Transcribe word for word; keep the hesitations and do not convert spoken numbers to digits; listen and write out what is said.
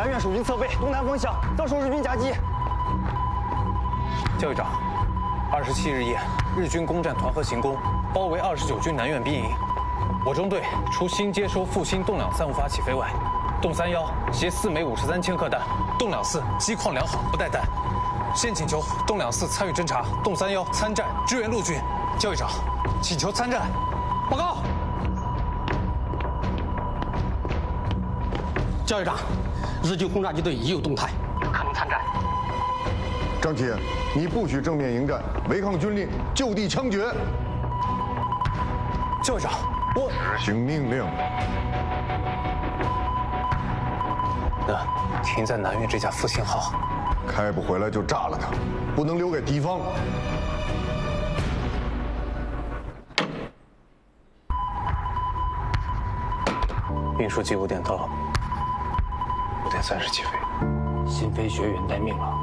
南苑守军侧背东南方向遭受日军夹击。 教育长，二十七日夜，日军攻占团河行宫，包围二十九军南苑兵营。我中队除新接收复兴栋两三无法起飞外，洞三幺携四枚五十三千克弹，洞两四机况良好，不带弹。现请求洞两四参与侦察，洞三幺参战支援陆军。教育长，请求参战。报告。 教育长，日军轰炸机队已有动态，有可能参战。 张启，你不许正面迎战，违抗军令，就地枪决。 教育长，我执行命令。 那停在南苑这架复兴号， 开不回来就炸了它，不能留给敌方。 运输机五点到，五点三十起飞。 新飞学员待命了。